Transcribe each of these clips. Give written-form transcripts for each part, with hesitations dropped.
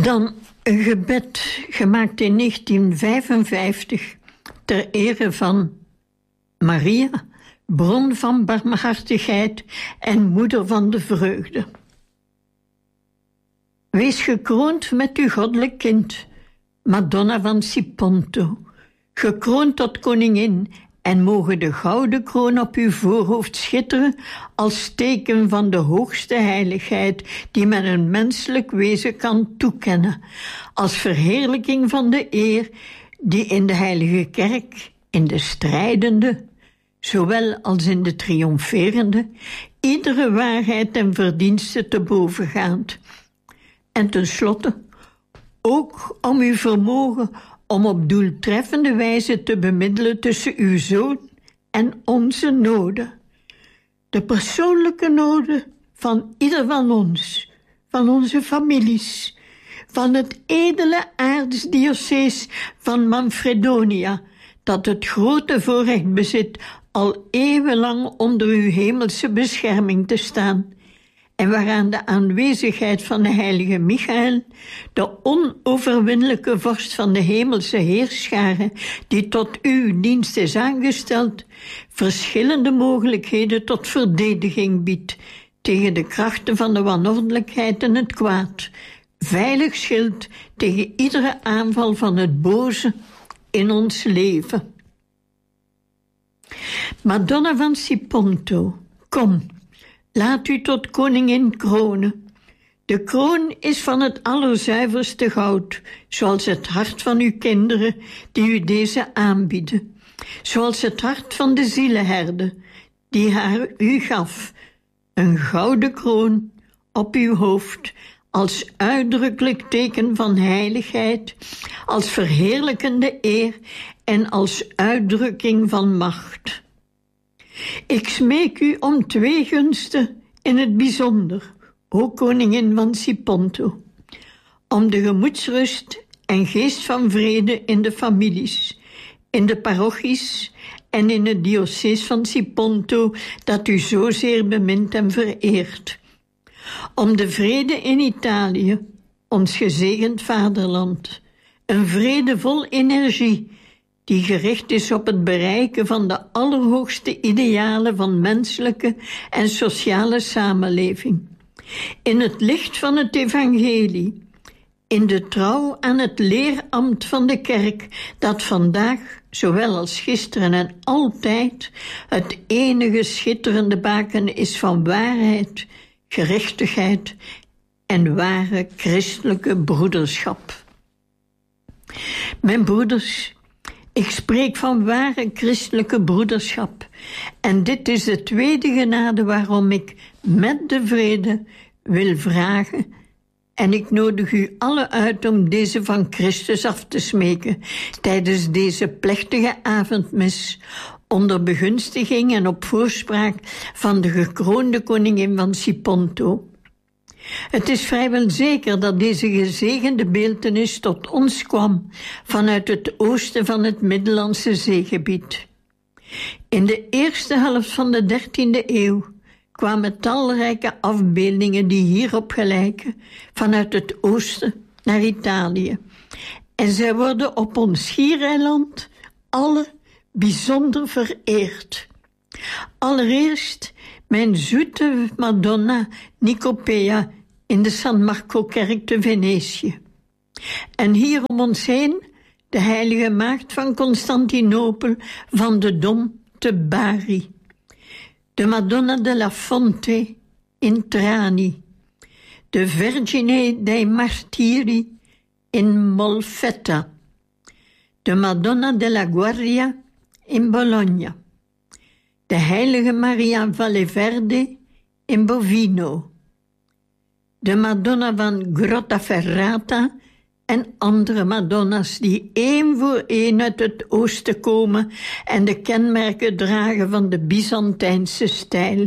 Dan een gebed gemaakt in 1955 ter ere van Maria, bron van barmhartigheid en moeder van de vreugde. Wees gekroond met uw goddelijk kind, Madonna van Siponto, gekroond tot koningin, en mogen de gouden kroon op uw voorhoofd schitteren als teken van de hoogste heiligheid die men een menselijk wezen kan toekennen, als verheerlijking van de eer die in de heilige kerk, in de strijdende, zowel als in de triomferende, iedere waarheid en verdienste te boven gaat. En tenslotte, ook om uw vermogen om op doeltreffende wijze te bemiddelen tussen uw zoon en onze noden. De persoonlijke noden van ieder van ons, van onze families, van het edele aartsdiocees van Manfredonia, dat het grote voorrecht bezit al eeuwenlang onder uw hemelse bescherming te staan, en waaraan de aanwezigheid van de heilige Michael, de onoverwinnelijke vorst van de hemelse heerscharen, die tot uw dienst is aangesteld, verschillende mogelijkheden tot verdediging biedt tegen de krachten van de wanordelijkheid en het kwaad, veilig schild tegen iedere aanval van het boze in ons leven. Madonna van Siponto, kom, laat u tot koningin kronen. De kroon is van het allerzuiverste goud, zoals het hart van uw kinderen die u deze aanbieden, zoals het hart van de zielenherde die haar u gaf, een gouden kroon op uw hoofd, als uitdrukkelijk teken van heiligheid, als verheerlijkende eer en als uitdrukking van macht. Ik smeek u om twee gunsten in het bijzonder, o koningin van Siponto, om de gemoedsrust en geest van vrede in de families, in de parochies en in het diocees van Siponto, dat u zozeer bemint en vereert. Om de vrede in Italië, ons gezegend vaderland, een vrede vol energie, die gericht is op het bereiken van de allerhoogste idealen van menselijke en sociale samenleving. In het licht van het evangelie, in de trouw aan het leerambt van de kerk, dat vandaag, zowel als gisteren en altijd, het enige schitterende baken is van waarheid, gerechtigheid en ware christelijke broederschap. Mijn broeders, ik spreek van ware christelijke broederschap. En dit is de tweede genade waarom ik met de vrede wil vragen. En ik nodig u allen uit om deze van Christus af te smeken tijdens deze plechtige avondmis, onder begunstiging en op voorspraak van de gekroonde koningin van Siponto. Het is vrijwel zeker dat deze gezegende beeltenis tot ons kwam vanuit het oosten van het Middellandse zeegebied. In de eerste helft van de 13e eeuw kwamen talrijke afbeeldingen die hierop gelijken vanuit het oosten naar Italië. En zij worden op ons schiereiland alle bijzonder vereerd. Allereerst mijn zoete Madonna Nicopea in de San Marco-kerk te Venetië. En hier om ons heen de heilige maagd van Constantinopel van de Dom te Bari. De Madonna della Fonte in Trani. De Vergine dei Martiri in Molfetta. De Madonna della Guardia in Bologna. De heilige Maria Valleverde in Bovino. De Madonna van Grottaferrata en andere Madonna's die één voor één uit het oosten komen en de kenmerken dragen van de Byzantijnse stijl.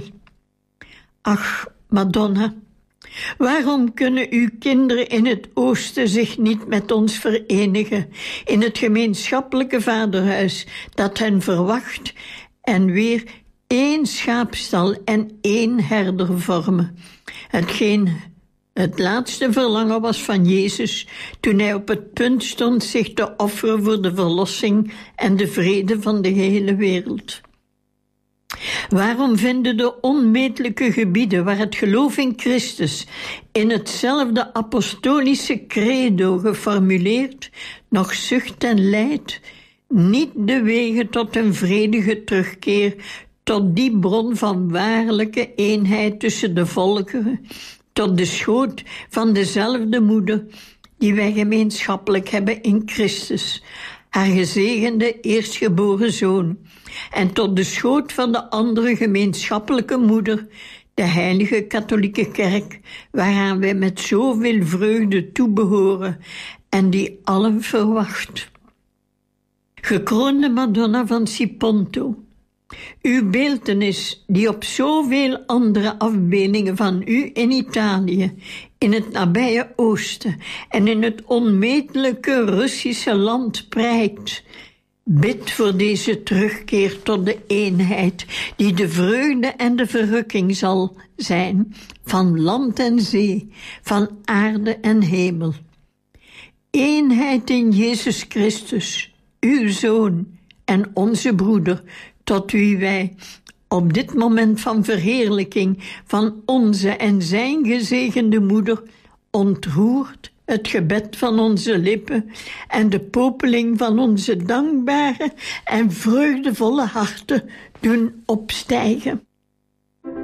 Ach, Madonna, waarom kunnen uw kinderen in het oosten zich niet met ons verenigen in het gemeenschappelijke vaderhuis dat hen verwacht en weer één schaapstal en één herder vormen, hetgeen Het laatste verlangen was van Jezus toen hij op het punt stond zich te offeren voor de verlossing en de vrede van de hele wereld. Waarom vinden de onmetelijke gebieden waar het geloof in Christus in hetzelfde apostolische credo geformuleerd nog zucht en lijdt, niet de wegen tot een vredige terugkeer, tot die bron van waarlijke eenheid tussen de volkeren, tot de schoot van dezelfde moeder die wij gemeenschappelijk hebben in Christus, haar gezegende eerstgeboren zoon, en tot de schoot van de andere gemeenschappelijke moeder, de heilige katholieke kerk, waaraan wij met zoveel vreugde toebehoren en die allen verwacht. Gekroonde Madonna van Siponto, uw beeltenis die op zoveel andere afbeeldingen van u in Italië, in het nabije Oosten en in het onmetelijke Russische land prijkt. Bid voor deze terugkeer tot de eenheid die de vreugde en de verrukking zal zijn van land en zee, van aarde en hemel. Eenheid in Jezus Christus, uw Zoon en onze broeder, tot wie wij op dit moment van verheerlijking van onze en zijn gezegende moeder ontroerd het gebed van onze lippen en de popeling van onze dankbare en vreugdevolle harten doen opstijgen.